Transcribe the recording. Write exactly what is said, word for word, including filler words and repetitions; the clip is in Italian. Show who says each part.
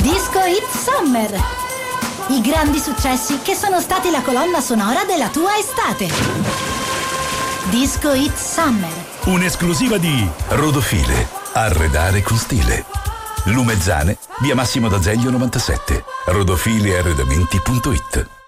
Speaker 1: Disco Hit Summer. I grandi successi che sono stati la colonna sonora della tua estate. Disco Hit Summer.
Speaker 2: Un'esclusiva di Rodofile. Arredare con stile. Lumezzane, via Massimo d'Azeglio novantasette. rodofile arredamenti punto it.